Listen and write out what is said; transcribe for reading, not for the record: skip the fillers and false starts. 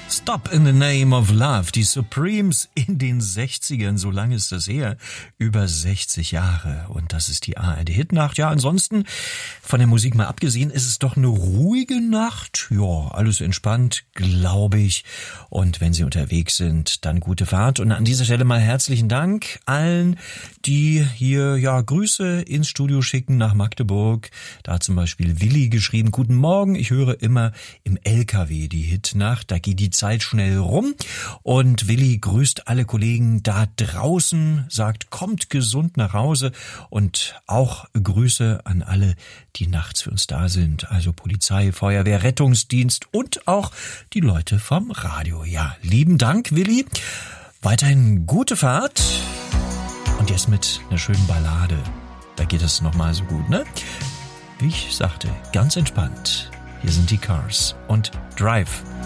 Stop in the Name of Love, die Supremes in den 60ern, so lange ist das her, über 60 Jahre. Und das ist die ARD-Hitnacht. Ja, ansonsten, von der Musik mal abgesehen, ist es doch eine ruhige Nacht. Ja, alles entspannt, glaube ich. Und wenn Sie unterwegs sind, dann gute Fahrt. Und an dieser Stelle mal herzlichen Dank allen, die hier ja Grüße ins Studio schicken nach Magdeburg. Da hat zum Beispiel Willi geschrieben, guten Morgen, ich höre immer im LKW die Hitnacht, da geht die Zeit schnell rum. Und Willi grüßt alle Kollegen da draußen, sagt, kommt gesund nach Hause und auch Grüße an alle, die nachts für uns da sind. Also Polizei, Feuerwehr, Rettungsdienst und auch die Leute vom Radio. Ja, lieben Dank, Willi. Weiterhin gute Fahrt. Und jetzt mit einer schönen Ballade. Da geht es nochmal so gut, ne? Wie ich sagte, ganz entspannt. Hier sind die Cars und Drive.